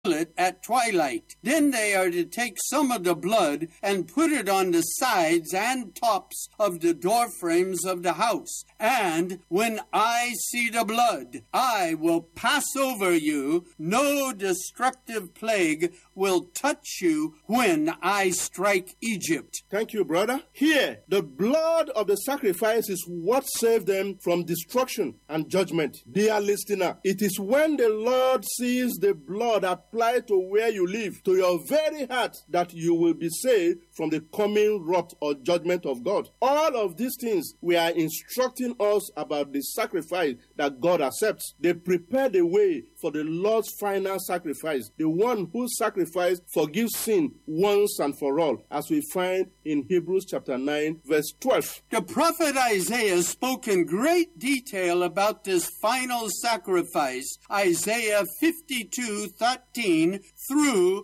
it at twilight. Then they are to take some of the blood and put it on the sides and tops of the door frames of the house. And when I see the blood, I will pass over you. No destructive plague will touch you when I strike Egypt. Thank you, brother. Here, the blood of the sacrifice is what saved them from destruction and judgment. Dear listener, it is when the Lord sees the blood applied to where you live, to your very heart, that you will be saved from the coming wrath or judgment of God. All of these things we are instructing us about the sacrifice that God accepts. They prepare the way for the Lord's final sacrifice, the one whose sacrifice forgives sin once and for all, as we find in Hebrews chapter 9, verse 12. The prophet Isaiah spoke in great detail about this final sacrifice, Isaiah 52:13 through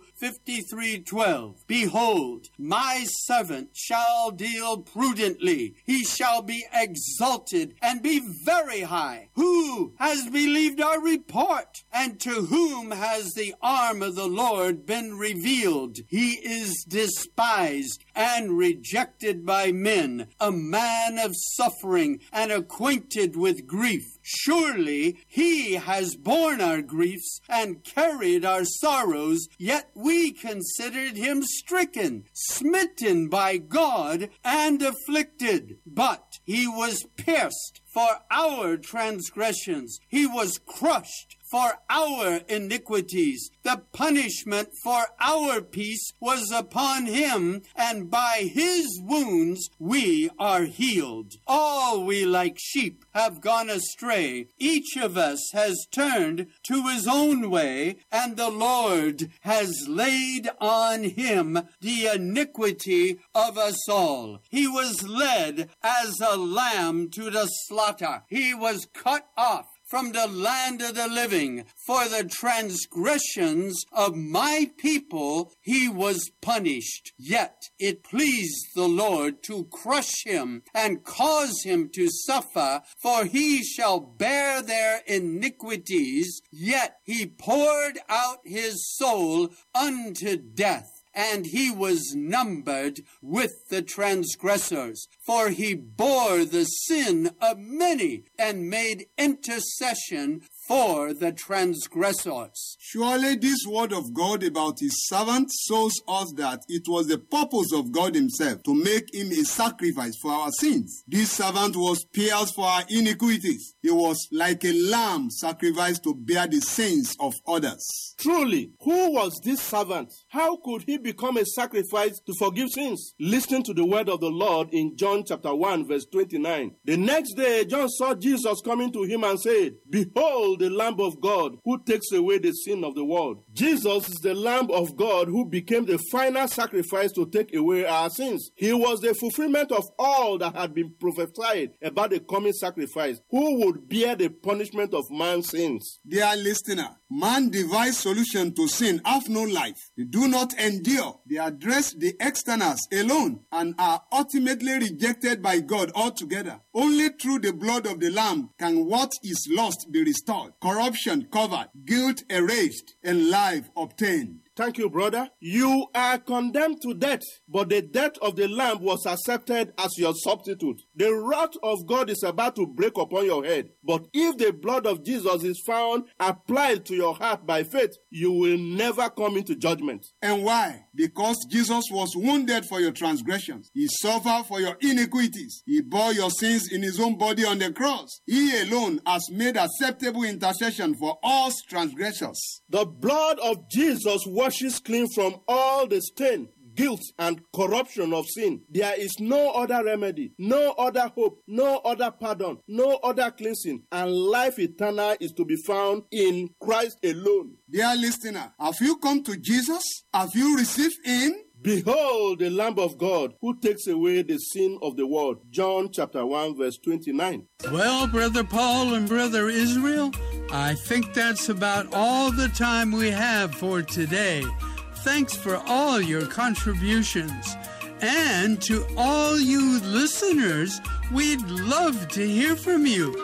53:12. Behold, my servant shall deal prudently. He shall be exalted and be very high. Who has believed our report? And to whom has the arm of the Lord been revealed? He is despised and rejected by men, a man of suffering and acquainted with grief. Surely he has borne our griefs and carried our sorrows, yet we considered him stricken, smitten by God, and afflicted. But he was pierced for our transgressions. He was crushed for our iniquities. The punishment for our peace was upon him, and by his wounds we are healed. All we like sheep have gone astray. Each of us has turned to his own way, and the Lord has laid on him the iniquity of us all. He was led as a lamb to the slaughter. He was cut off from the land of the living. For the transgressions of my people he was punished. Yet it pleased the Lord to crush him and cause him to suffer, for he shall bear their iniquities. Yet he poured out his soul unto death, and he was numbered with the transgressors. For he bore the sin of many and made intercession for the transgressors. Surely this word of God about his servant shows us that it was the purpose of God himself to make him a sacrifice for our sins. This servant was pierced for our iniquities. He was like a lamb sacrificed to bear the sins of others. Truly, who was this servant? How could he become a sacrifice to forgive sins? Listen to the word of the Lord in John chapter 1, verse 29. The next day, John saw Jesus coming to him and said, Behold, the Lamb of God who takes away the sin of the world. Jesus is the Lamb of God who became the final sacrifice to take away our sins. He was the fulfillment of all that had been prophesied about the coming sacrifice, who would bear the punishment of man's sins. Dear listener, man devised solution to sin have no life. They do not endure. They address the externals alone and are ultimately rejected by God altogether. Only through the blood of the Lamb can what is lost be restored, corruption covered, guilt erased, and life obtained. Thank you, brother. You are condemned to death, but the death of the Lamb was accepted as your substitute. The wrath of God is about to break upon your head, but if the blood of Jesus is found applied to your heart by faith, you will never come into judgment. And why? Because Jesus was wounded for your transgressions. He suffered for your iniquities. He bore your sins in his own body on the cross. He alone has made acceptable intercession for all transgressors. The blood of Jesus washes clean from all the stain, guilt, and corruption of sin. There is no other remedy, no other hope, no other pardon, no other cleansing, and life eternal is to be found in Christ alone. Dear listener, have you come to Jesus? Have you received him? Behold the Lamb of God who takes away the sin of the world. John chapter 1 verse 29. Well, Brother Paul and Brother Israel, I think that's about all the time we have for today. Thanks for all your contributions. And to all you listeners, we'd love to hear from you.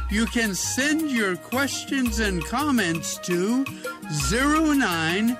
You can send your questions and comments to 09